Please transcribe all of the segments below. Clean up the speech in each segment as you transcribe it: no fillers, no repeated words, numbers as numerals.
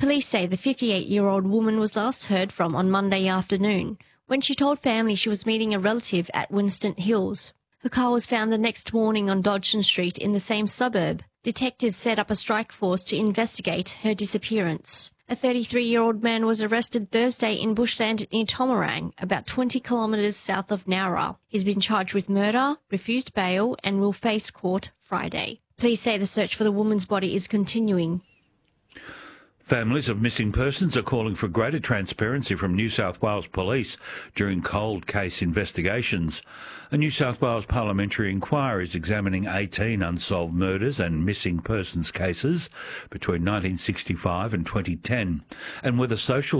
Police say the 58-year-old woman was last heard from on Monday afternoon when she told family she was meeting a relative at Winston Hills. Her car was found the next morning on Dodgson Street in the same suburb. Detectives set up a strike force to investigate her disappearance. A 33-year-old man was arrested Thursday in bushland near Tomarang, about 20 kilometres south of Nowra. He's been charged with murder, refused bail, and will face court Friday. Police say the search for the woman's body is continuing. Families of missing persons are calling for greater transparency from New South Wales Police during cold case investigations. A New South Wales parliamentary inquiry is examining 18 unsolved murders and missing persons cases between 1965 and 2010, and whether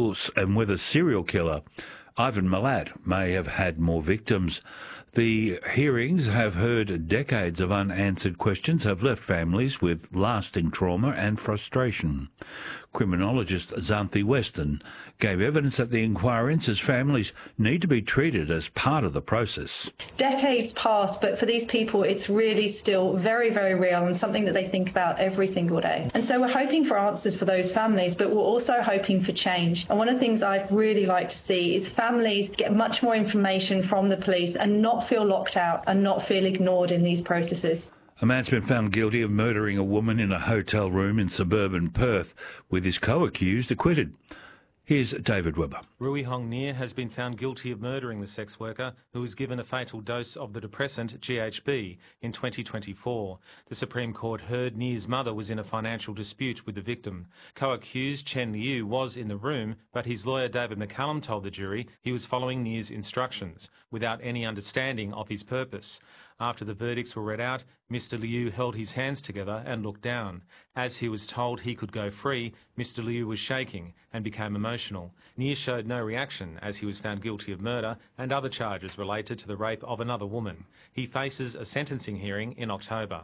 serial killer Ivan Milat may have had more victims. The hearings have heard decades of unanswered questions have left families with lasting trauma and frustration. Criminologist Xanthi Weston gave evidence at the inquiry and says families need to be treated as part of the process. Decades pass, but for these people it's really still very, very real and something that they think about every single day. And so we're hoping for answers for those families, but we're also hoping for change. And one of the things I'd really like to see is families get much more information from the police and not feel locked out and not feel ignored in these processes. A man's been found guilty of murdering a woman in a hotel room in suburban Perth, with his co-accused acquitted. Here's David Webber. Rui Hong Nia has been found guilty of murdering the sex worker who was given a fatal dose of the depressant GHB in 2024. The Supreme Court heard Nia's mother was in a financial dispute with the victim. Co-accused Chen Liu was in the room, but his lawyer David McCallum told the jury he was following Nia's instructions without any understanding of his purpose. After the verdicts were read out, Mr Liu held his hands together and looked down. As he was told he could go free, Mr Liu was shaking and became emotional. Nia showed no reaction as he was found guilty of murder and other charges related to the rape of another woman. He faces a sentencing hearing in October.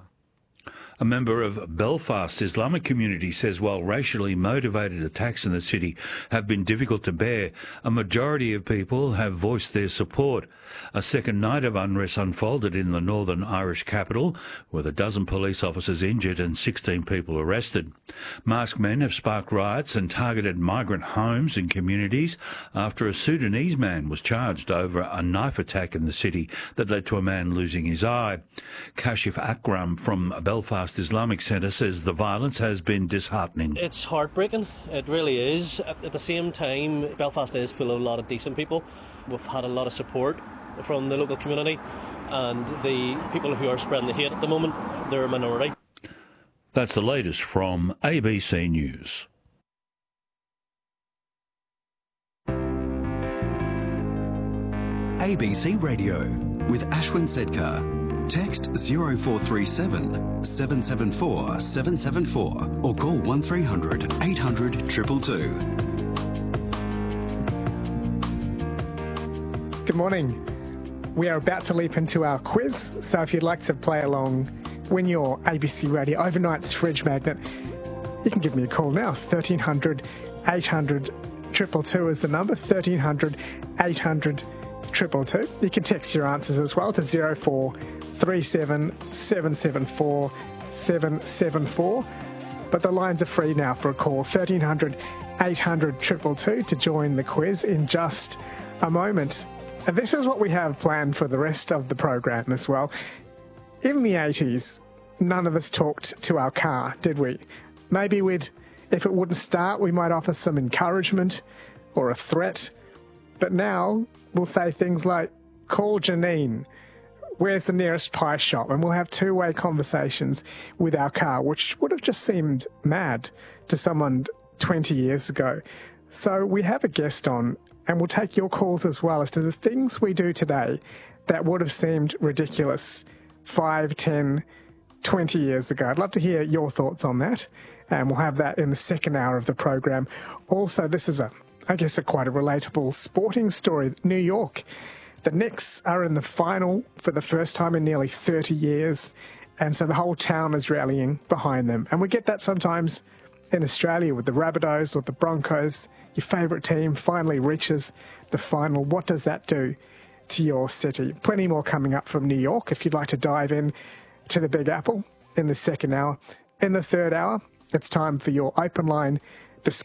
A member of Belfast Islamic community says while racially motivated attacks in the city have been difficult to bear, a majority of people have voiced their support. A second night of unrest unfolded in the Northern Irish capital, with a dozen police officers injured and 16 people arrested. Masked men have sparked riots and targeted migrant homes and communities after a Sudanese man was charged over a knife attack in the city that led to a man losing his eye. Kashif Akram from Belfast Islamic Centre says the violence has been disheartening. It's heartbreaking, it really is. At the same time, Belfast is full of a lot of decent people. We've had a lot of support from the local community, and the people who are spreading the hate at the moment, they're a minority. That's the latest from ABC News. ABC Radio with Ashwin Sedkar. Text 0437 774 774 or call 1300 800 222. Good morning. We are about to leap into our quiz, so if you'd like to play along, win your ABC Radio Overnight's Fridge Magnet, you can give me a call now. 1300 800 222 is the number, 1300 800 222. You can text your answers as well to 0437 774 774. But the lines are free now for a call, 1300 800 222 to join the quiz in just a moment. And this is what we have planned for the rest of the program as well. In the 80s, none of us talked to our car, did we? Maybe if it wouldn't start, we might offer some encouragement or a threat. But now we'll say things like, call Janine, where's the nearest pie shop? And we'll have two-way conversations with our car, which would have just seemed mad to someone 20 years ago. So we have a guest on, and we'll take your calls as well as to the things we do today that would have seemed ridiculous 5, 10, 20 years ago. I'd love to hear your thoughts on that, and we'll have that in the second hour of the program. Also, this is quite a relatable sporting story. New York, the Knicks are in the final for the first time in nearly 30 years, and so the whole town is rallying behind them. And we get that sometimes in Australia with the Rabbitohs or the Broncos. Your favourite team finally reaches the final. What does that do to your city? Plenty more coming up from New York if you'd like to dive in to the Big Apple in the second hour. In the third hour, it's time for your open line